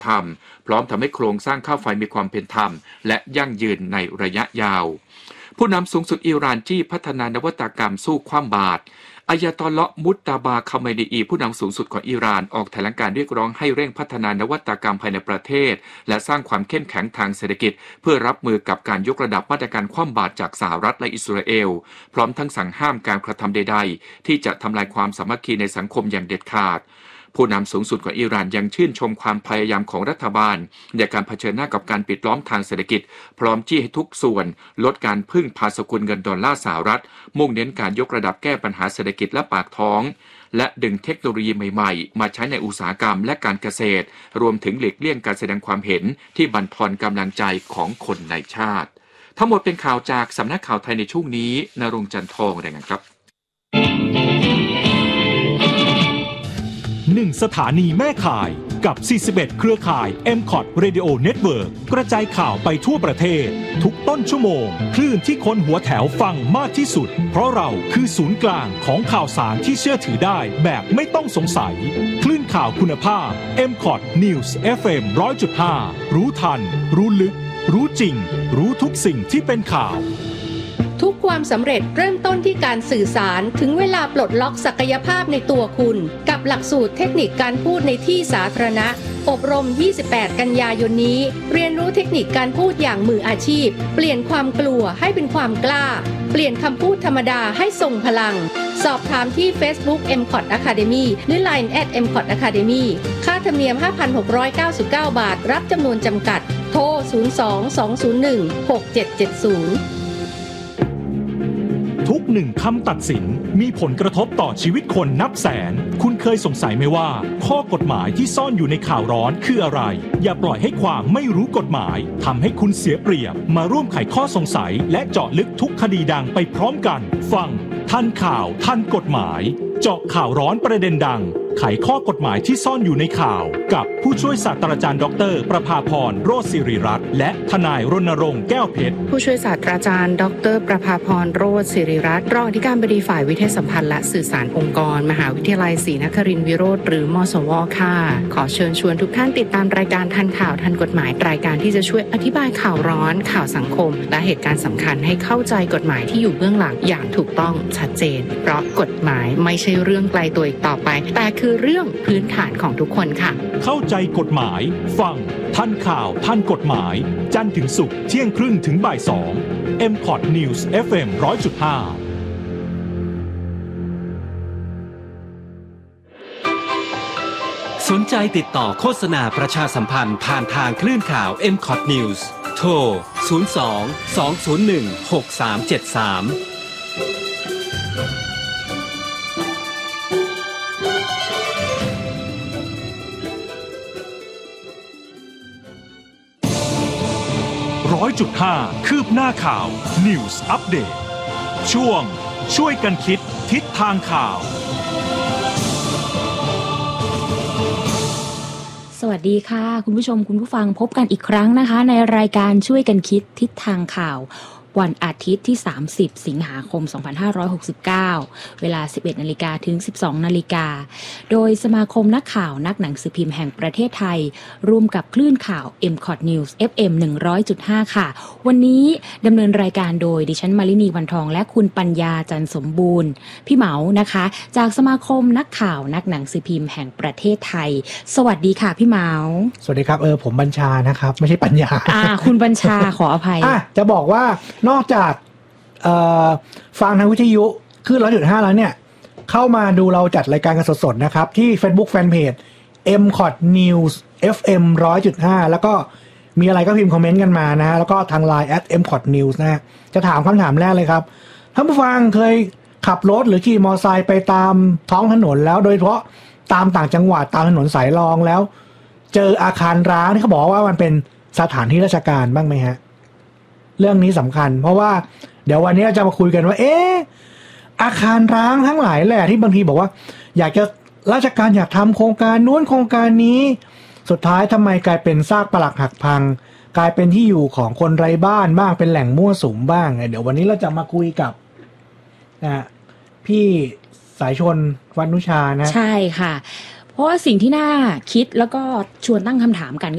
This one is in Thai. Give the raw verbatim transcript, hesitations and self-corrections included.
ธรรมพร้อมทำให้โครงสร้างค่าไฟมีความเป็นธรรมและยั่งยืนในระยะยาวผู้นำสูงสุดอิหร่านจี้พัฒนานวัตกรรมสู้คว่ำบาตรอายาตอลเลาะห์มุตตาบาคาเมนีผู้นำสูงสุดของอิหร่านออกแถลงการเรียกร้องให้เร่งพัฒนานวัตกรรมภายในประเทศและสร้างความเข้มแข็งทางเศรษฐกิจเพื่อรับมือกับการยกระดับมาตรการคว่ำบาตรจากสหรัฐและอิสราเอลพร้อมทั้งสั่งห้ามการกระทำใดๆที่จะทำลายความสามัคคีในสังคมอย่างเด็ดขาดผู้นำสูงสุดของอิหร่านยังชื่นชมความพยายามของรัฐบาลในการเผชิญหน้ากับการปิดล้อมทางเศรษฐกิจพร้อมจี้ให้ทุกส่วนลดการพึ่งพาสกุลเงินดอลลาร์สหรัฐมุ่งเน้นการยกระดับแก้ปัญหาเศรษฐกิจและปากท้องและดึงเทคโนโลยีใหม่ๆมาใช้ในอุตสาหกรรมและการเกษตรรวมถึงหลีกเลี่ยงการแสดงความเห็นที่บั่นทอนกำลังใจของคนในชาติทั้งหมดเป็นข่าวจากสำนักข่าวไทยในช่วงนี้ณรงค์จันทองรายงานครับหนึ่งสถานีแม่ข่ายกับสี่สิบเอ็ดเครือข่าย เอ็ม คอท Radio Network กระจายข่าวไปทั่วประเทศทุกต้นชั่วโมงคลื่นที่คนหัวแถวฟังมากที่สุดเพราะเราคือศูนย์กลางของข่าวสารที่เชื่อถือได้แบบไม่ต้องสงสัยคลื่นข่าวคุณภาพ เอ็ม คอท News เอฟ เอ็ม หนึ่งร้อยจุดห้า รู้ทันรู้ลึกรู้จริงรู้ทุกสิ่งที่เป็นข่าวทุกความสำเร็จเริ่มต้นที่การสื่อสารถึงเวลาปลดล็อกศักยภาพในตัวคุณกับหลักสูตรเทคนิคการพูดในที่สาธารณะอบรมยี่สิบแปดกันยายนนี้เรียนรู้เทคนิคการพูดอย่างมืออาชีพเปลี่ยนความกลัวให้เป็นความกล้าเปลี่ยนคำพูดธรรมดาให้ทรงพลังสอบถามที่ Facebook เอ็ม คอท Academy หรือ ไลน์ แอท เอ็ม คอท Academy ค่าธรรมเนียม ห้าพันหกร้อยเก้าสิบเก้า บาทรับจำนวนจำกัดโทรศูนย์ สอง สอง ศูนย์ หนึ่ง หก เจ็ด เจ็ด ศูนย์ทุกหนึ่งคำตัดสินมีผลกระทบต่อชีวิตคนนับแสนคุณเคยสงสัยไหมว่าข้อกฎหมายที่ซ่อนอยู่ในข่าวร้อนคืออะไรอย่าปล่อยให้ความไม่รู้กฎหมายทำให้คุณเสียเปรียบมาร่วมไขข้อสงสัยและเจาะลึกทุกคดีดังไปพร้อมกันฟังทันข่าวทันกฎหมายเจาะข่าวร้อนประเด็นดังไขข้อกฎหมายที่ซ่อนอยู่ในข่าวกับผู้ช่วยศาสตราจารย์ดรประภาพรโรจน์ศิริรัตน์และทนายรณรงค์แก้วเพชรผู้ช่วยศาสตราจารย์ดรประภาพรโรจน์ศิริรัตน์รองอธิการบดีฝ่ายวิทยาสัมพันธ์และสื่อสารองค์กรมหาวิทยาลัยศรีนครินทรวิโรธหรือมสวค่ะขอเชิญชวนทุกท่านติดตามรายการทันข่าวทันกฎหมายรายการที่จะช่วยอธิบายข่าวร้อนข่าวสังคมและเหตุการณ์สำคัญให้เข้าใจกฎหมายที่อยู่เบื้องหลังอย่างถูกต้องชัดเจนเพราะกฎหมายไม่ใช่เรื่องไกลตัวอีกต่อไปแต่คือเรื่องพื้นฐานของทุกคนค่ะเข้าใจกฎหมายฟังทันข่าวทันกฎหมายจันทร์ถึงศุกร์เที่ยงครึ่งถึงบ่ายสอง เอ็ม คอท News เอฟ เอ็ม หนึ่งร้อยจุดห้าสนใจติดต่อโฆษณาประชาสัมพันธ์ผ่านทางคลื่นข่าว เอ็ม คอท News โทรศูนย์ สอง สอง ศูนย์ หนึ่ง หก สาม เจ็ด สามร้อยจุดห้าคืบหน้าข่าว News Update ช่วงช่วยกันคิดทิศทางข่าวสวัสดีค่ะคุณผู้ชมคุณผู้ฟังพบกันอีกครั้งนะคะในรายการช่วยกันคิดทิศทางข่าววันอาทิตย์ที่สามสิบสิงหาคมสองพันห้าร้อยหกสิบเก้าเวลา สิบเอ็ดนาฬิกา ถึง สิบสองนาฬิกาโดยสมาคมนักข่าวนักหนังสือพิมพ์แห่งประเทศไทยร่วมกับคลื่นข่าว เอ็ม คอท News เอฟ เอ็ม หนึ่งร้อยจุดห้า ค่ะวันนี้ดำเนินรายการโดยดิฉันมาลินีวันทองและคุณปัญญาจันทร์สมบูรณ์พี่เหมานะคะจากสมาคมนักข่าวนักหนังสือพิมพ์แห่งประเทศไทยสวัสดีค่ะพี่เหมาสวัสดีครับเออผมบัญชานะครับไม่ใช่ปัญญาอ่าคุณบัญชาขออภัยอ่ะจะบอกว่านอกจากฟังทางวิทยุคือ หนึ่งร้อยจุดห้า แล้วเนี่ยเข้ามาดูเราจัดรายการกันสดๆนะครับที่ Facebook Fanpage เอ็ม คอท News เอฟ เอ็ม หนึ่งร้อยจุดห้า แล้วก็มีอะไรก็พิมพ์คอมเมนต์กันมานะฮะแล้วก็ทาง ไลน์ แอท เอ็ม คอท News นะฮะจะถามคำถามแรกเลยครับท่านผู้ฟังเคยขับรถหรือขี่มอเตอร์ไซค์ไปตามท้องถนนแล้วโดยเฉพาะตามต่างจังหวัดตามถนนสายรองแล้วเจออาคารร้างที่เขาบอกว่ามันเป็นสถานที่ราชการบ้างไหมฮะเรื่องนี้สำคัญเพราะว่าเดี๋ยววันนี้จะมาคุยกันว่าเอ๊ะอาคารร้างทั้งหลายแหละที่บางทีบอกว่าอยากจะราชการอยากทำโครงการนู้นโครงการนี้สุดท้ายทำไมกลายเป็นซากปรักหักพังกลายเป็นที่อยู่ของคนไร้บ้านบ้างเป็นแหล่งมั่วสุมบ้างเดี๋ยววันนี้เราจะมาคุยกับนะพี่สายชนวรรณุชานะใช่ค่ะเพราะว่าสิ่งที่น่าคิดแล้วก็ชวนตั้งคำถามกัน